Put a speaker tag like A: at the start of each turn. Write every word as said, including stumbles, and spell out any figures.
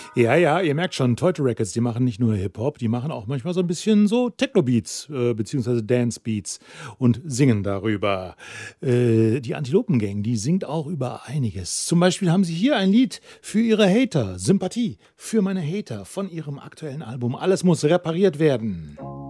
A: Ja, ja, ihr merkt schon, Teute Records, die machen nicht nur Hip-Hop, die machen auch manchmal so ein bisschen so Techno-Beats, äh, beziehungsweise Dance-Beats und singen darüber. Äh, die Antilopen-Gang, die singt auch über einiges. Zum Beispiel haben sie hier ein Lied für ihre Hater, Sympathie für meine Hater von ihrem aktuellen Album Alles muss repariert werden.